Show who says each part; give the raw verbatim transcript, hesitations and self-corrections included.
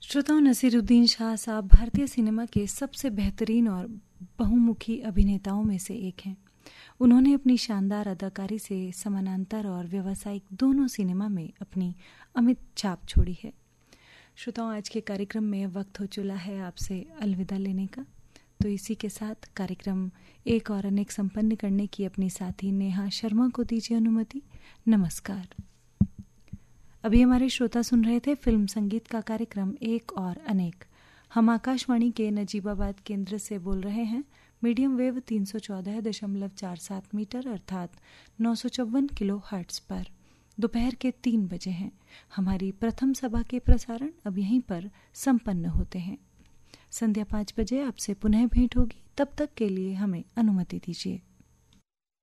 Speaker 1: श्रोताओं, नसीरुद्दीन शाह साहब भारतीय सिनेमा के सबसे बेहतरीन और बहुमुखी अभिनेताओं में से एक हैं। उन्होंने अपनी शानदार अदाकारी से समानांतर और व्यावसायिक दोनों सिनेमा में अपनी अमिट छाप छोड़ी है। श्रोताओं, आज के कार्यक्रम में वक्त हो चला है आपसे अलविदा लेने का। तो इसी के साथ कार्यक्रम एक और अनेक संपन्न करने की अपनी साथी नेहा शर्मा को दीजिए अनुमति। नमस्कार। अभी हमारे श्रोता सुन रहे थे फिल्म संगीत का कार्यक्रम एक और अनेक। हम आकाशवाणी के नजीबाबाद केंद्र से बोल रहे हैं मीडियम वेव तीन सौ चौदह दशमलव चार सात मीटर अर्थात नौ सौ चौवन किलो हर्ट्ज पर। दोपहर के तीन बजे हैं। हमारी प्रथम सभा के प्रसारण अब यहीं पर संपन्न होते हैं। संध्या पाँच बजे आपसे पुनः भेंट होगी। तब तक के लिए हमें अनुमति दीजिए।